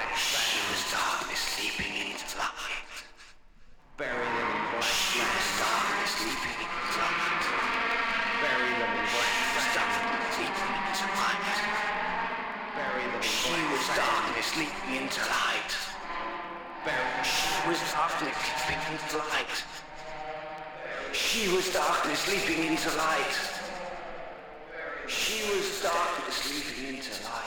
She was darkness sleeping into light. Bury them in black. She was darkness sleeping into light. Bury them in black. Darkness sleeping into light. Bury them in She black. was darkness sleeping into light. She was darkness sleeping into light. She was darkness sleeping into light. She was darkness sleeping into light.